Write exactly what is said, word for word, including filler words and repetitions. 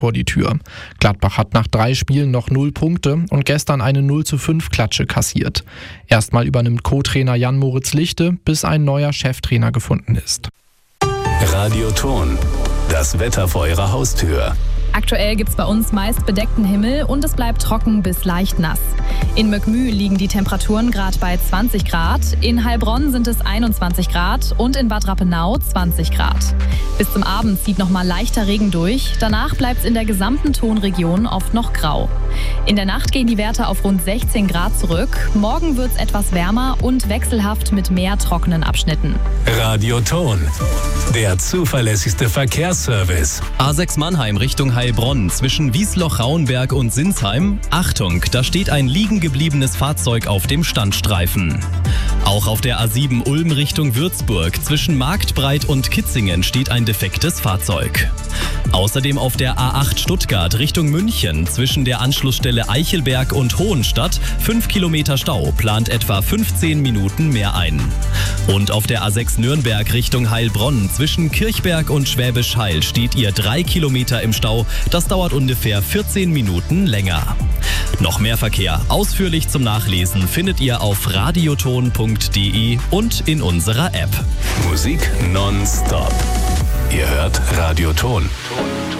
vor die Tür. Gladbach hat nach drei Spielen noch null Punkte und gestern eine null zu fünf Klatsche kassiert. Erstmal übernimmt Co-Trainer Jan-Moritz Lichte, bis ein neuer Cheftrainer gefunden ist. Radioton, das Wetter vor Ihrer Haustür. Aktuell gibt es bei uns meist bedeckten Himmel und es bleibt trocken bis leicht nass. In Möckmühl liegen die Temperaturen gerade bei zwanzig Grad, in Heilbronn sind es einundzwanzig Grad und in Bad Rappenau zwanzig Grad. Bis zum Abend zieht nochmal leichter Regen durch, danach bleibt es in der gesamten Tonregion oft noch grau. In der Nacht gehen die Werte auf rund sechzehn Grad zurück, morgen wird es etwas wärmer und wechselhaft mit mehr trockenen Abschnitten. Radioton, der zuverlässigste Verkehrsservice. A sechs Mannheim Richtung Heilbronn zwischen Wiesloch-Rauenberg und Sinsheim. Achtung, da steht ein liegen gebliebenes Fahrzeug auf dem Standstreifen. Auch auf der A sieben Ulm Richtung Würzburg zwischen Marktbreit und Kitzingen steht ein defektes Fahrzeug. Außerdem auf der A acht Stuttgart Richtung München zwischen der Anschlussstelle Eichelberg und Hohenstadt fünf Kilometer Stau, plant etwa fünfzehn Minuten mehr ein. Und auf der A sechs Nürnberg Richtung Heilbronn zwischen Kirchberg und Schwäbisch Hall steht ihr drei Kilometer im Stau. Das dauert ungefähr vierzehn Minuten länger. Noch mehr Verkehr ausführlich zum Nachlesen findet ihr auf radioton punkt de und in unserer App. Musik nonstop. Ihr hört Radioton.